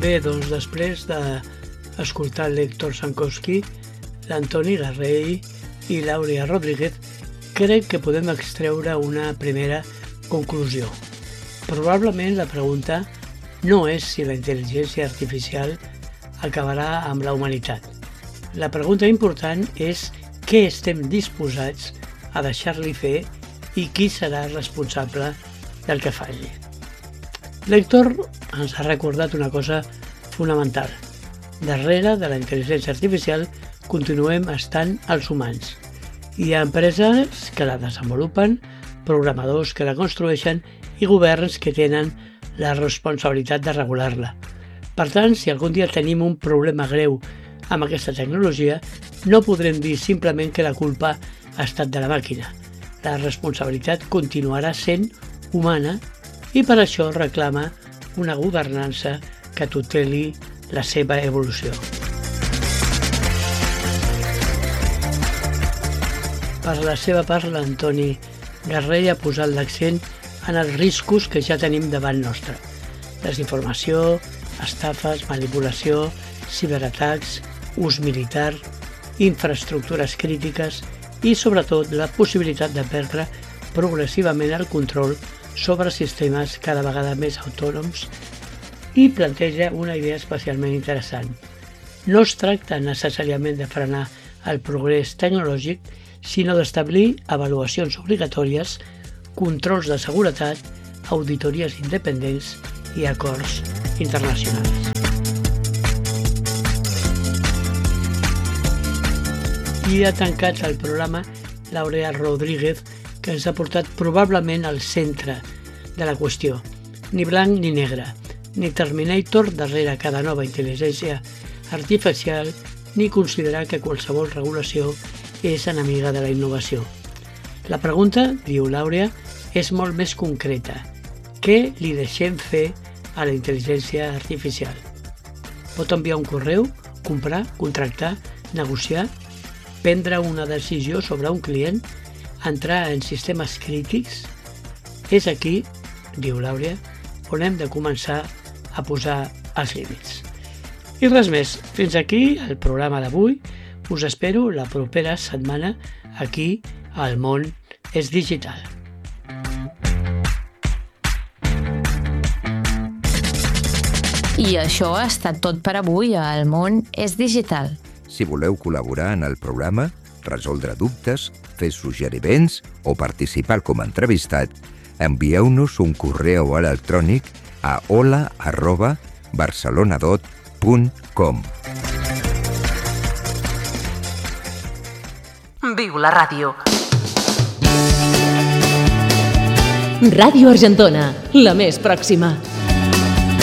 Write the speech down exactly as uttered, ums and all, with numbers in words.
Bé, doncs després d'escoltar l'Héctor Sankowski, l'Antoni Garrell i l'Àurea Rodríguez, crec que podem extreure una primera conclusió. Probablement la pregunta no és si la intel·ligència artificial acabarà amb la humanitat. La pregunta important és què estem disposats a deixar-li fer i qui serà responsable del que falli. L'Héctor ens ha recordat una cosa fonamental. Darrere de la intel·ligència artificial continuem estant els humans. Hi ha empreses que la desenvolupen, programadors que la construeixen i governs que tenen la responsabilitat de regular-la. Per tant, si algun dia tenim un problema greu amb aquesta tecnologia, no podrem dir simplement que la culpa ha estat de la màquina. La responsabilitat continuarà sent humana i per això reclama una governança que tuteli la seva evolució. Per la seva part, l'Antoni Garrell ha posat l'accent en els riscos que ja tenim davant nostre. Desinformació, estafes, manipulació, ciberatacs, ús militar, infraestructures crítiques i, sobretot, la possibilitat de perdre progressivament el control sobre sistemes cada vegada més autònoms i planteja una idea especialment interessant. No es tracta necessàriament de frenar el progrés tecnològic, sinó d'establir avaluacions obligatòries, controls de seguretat, auditories independents i acords internacionals. I ha tancat el programa l'Àurea Rodríguez, que ens ha portat probablement al centre de la qüestió. Ni blanc ni negre, ni Terminator darrere cada nova intel·ligència artificial, ni considerar que qualsevol regulació és enemiga de la innovació. La pregunta, diu l'Àurea, és molt més concreta. Què li deixem fer a la intel·ligència artificial? Pot enviar un correu, comprar, contractar, negociar, prendre una decisió sobre un client, entrar en sistemes crítics? És aquí, diu l'Àurea, on hem de començar a posar els límits. I res més, fins aquí el programa d'avui. Us espero la propera setmana aquí al Món és Digital. I això ha estat tot per avui a El Món és Digital. Si voleu col·laborar en el programa, resoldre dubtes, fer suggeriments o participar com a entrevistat, envieu-nos un correu electrònic a hola arroba barcelonadot punt com. Viu la ràdio. Ràdio Argentona, la més pròxima.